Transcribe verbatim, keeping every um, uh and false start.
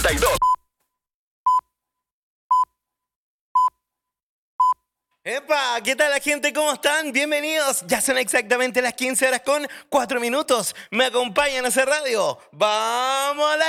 noventa y dos. ¡Epa! ¿Qué tal la gente? ¿Cómo están? Bienvenidos. Ya son exactamente las quince horas con cuatro minutos. ¿Me acompañan a hacer radio? ¡Vamos a la